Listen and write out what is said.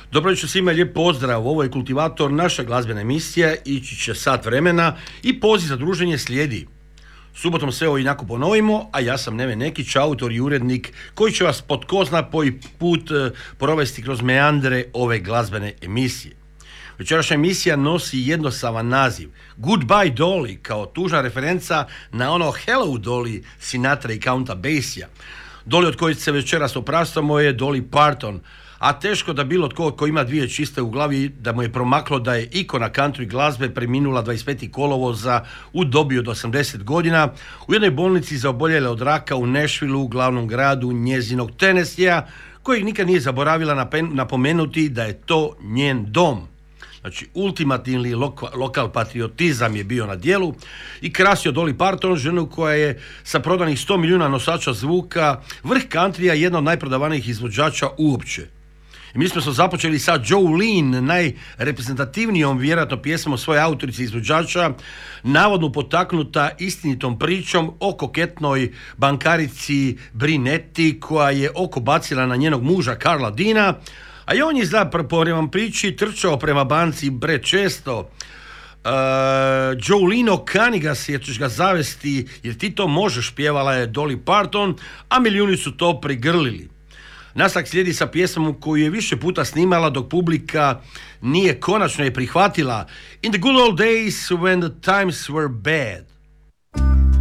Dobro večer svima, lijep pozdrav. Ovo je Kultivator, naša glazbena emisija, ići će sat vremena i poziv za druženje slijedi. Subotom sve ovo inako ponovimo, a ja sam Neven Nekić, autor i urednik koji će vas po tko zna koji put provesti kroz meandre ove glazbene emisije. Večerašnja emisija nosi jednostavan naziv Goodbye Dolly, kao tužna referenca na ono Hello Dolly Sinatra i Counta Basija. Dolly od kojih se večeras opraštamo je Dolly Parton, a teško da bilo tko ko ima dvije čiste u glavi da mu je promaklo da je ikona country glazbe preminula 25. kolovoza u dobi od 80 godina u jednoj bolnici za oboljele od raka u Nashvilleu, glavnom gradu njezinog Tennesseea, kojeg nikad nije zaboravila napomenuti da je to njen dom. Znači, ultimativni lokal patriotizam je bio na djelu i krasio Dolly Parton, ženu koja je sa prodanih 100 milijuna nosača zvuka vrh countrya, jedna od najprodavanijih izvođača uopće. I mi smo započeli sa Jolene, najreprezentativnijom vjerojatno pjesmom svoje autorice izvođača, navodno potaknuta istinitom pričom o koketnoj bankarici Brinetti koja je oko bacila na njenog muža Karla Dina, a i on je prema priči trčao prema banci bre često. Jolene, kani ga se jer ćeš ga zavesti jer ti to možeš, pjevala je Dolly Parton, a milijuni su to prigrlili. Nastavak slijedi sa pjesmom koju je više puta snimala dok publika nije konačno je prihvatila. In the good old days when the times were bad.